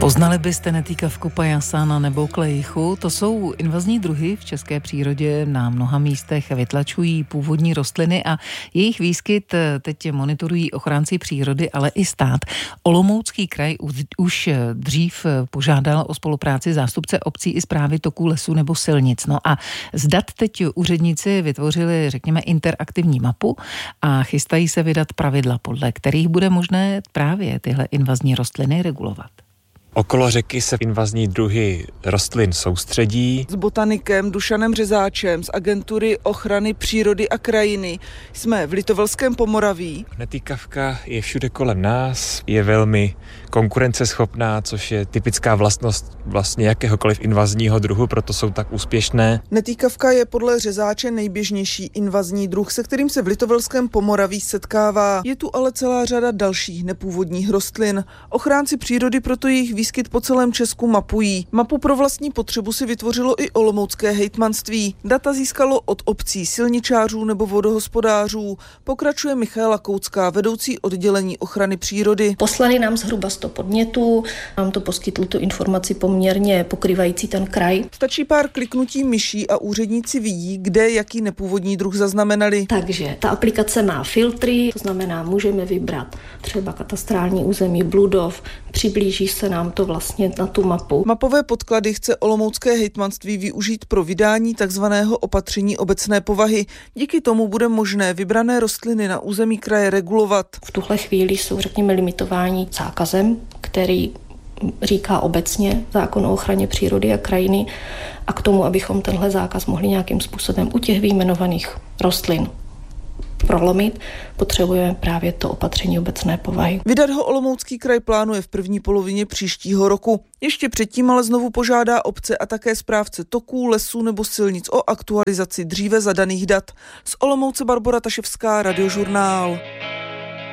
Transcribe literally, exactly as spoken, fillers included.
Poznali byste netýkavku pajasana nebo klejchu? To jsou invazní druhy v české přírodě, na mnoha místech vytlačují původní rostliny a jejich výskyt teď monitorují ochránci přírody, ale i stát. Olomoucký kraj už dřív požádal o spolupráci zástupce obcí i správy toků, lesů nebo silnic. No a z dat teď úředníci vytvořili, řekněme, interaktivní mapu a chystají se vydat pravidla, podle kterých bude možné právě tyhle invazní rostliny regulovat. Okolo řeky se invazní druhy rostlin soustředí. S botanikem Dušanem Řezáčem z agentury ochrany přírody a krajiny jsme v Litovelském Pomoraví. Netýkavka je všude kolem nás, je velmi konkurenceschopná, což je typická vlastnost vlastně jakéhokoliv invazního druhu, proto jsou tak úspěšné. Netýkavka je podle Řezáče nejběžnější invazní druh, se kterým se v Litovelském Pomoraví setkává. Je tu ale celá řada dalších nepůvodních rostlin. Ochránci přírody proto jejich výskyt po celém Česku mapují. Mapu pro vlastní potřebu si vytvořilo i olomoucké hejtmanství. Data získalo od obcí, silničářů nebo vodohospodářů. Pokračuje Michaela Koucká, vedoucí oddělení ochrany přírody. Poslali nám zhruba sto podnětů, nám to poskytlo tu informaci poměrně pokrývající ten kraj. Stačí pár kliknutí myší a úředníci vidí, kde jaký nepůvodní druh zaznamenali. Takže ta aplikace má filtry, to znamená, můžeme vybrat třeba katastrální území Bludov, přiblíží se nám to vlastně na tu mapu. Mapové podklady chce olomoucké hejtmanství využít pro vydání takzvaného opatření obecné povahy. Díky tomu bude možné vybrané rostliny na území kraje regulovat. V tuhle chvíli jsou, řekněme, limitováni zákazem, který říká obecně zákon o ochraně přírody a krajiny, a k tomu, abychom tenhle zákaz mohli nějakým způsobem u těch vyjmenovaných rostlin prolomit, potřebujeme právě to opatření obecné povahy. Vydat ho Olomoucký kraj plánuje v první polovině příštího roku. Ještě předtím ale znovu požádá obce a také správce toků, lesů nebo silnic o aktualizaci dříve zadaných dat. Z Olomouce Barbora Taševská, Radiožurnál.